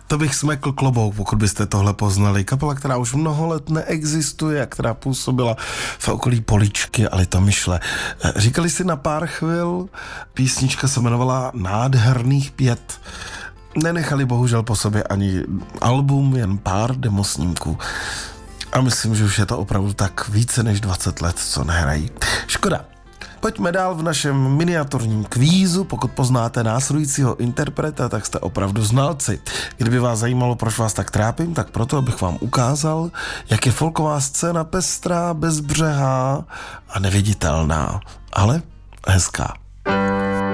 To bych smekl klobouk, pokud byste tohle poznali. Kapela, která už mnoho let neexistuje a která působila v okolí Poličky a Litomyšle. Říkali si na pár chvil, písnička se jmenovala Nádherných 5. Nenechali bohužel po sobě ani album, jen pár demosnímků. A myslím, že už je to opravdu tak více než 20 let, co nehrají. Škoda. Pojďme dál v našem miniaturním kvízu. Pokud poznáte následujícího interpreta, tak jste opravdu znalci. Kdyby vás zajímalo, proč vás tak trápím, tak proto, abych vám ukázal, jak je folková scéna pestrá, bezbřehá a neviditelná, ale hezká.